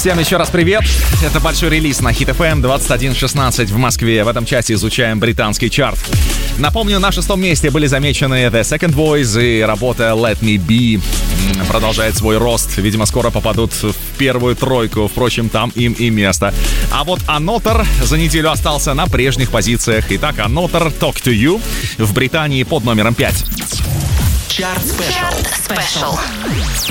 Всем еще раз привет. Это большой релиз на Hit FM 21:16 в Москве. В этом часе изучаем британский чарт. Напомню, на 6-м месте были замечены The Second Voice и работа Let Me Be. Продолжает свой рост. Видимо, скоро попадут в первую тройку. Впрочем, там им и место. А вот Another за неделю остался на прежних позициях. Итак, Another Talk to You в Британии под номером 5. Чарт Спешл.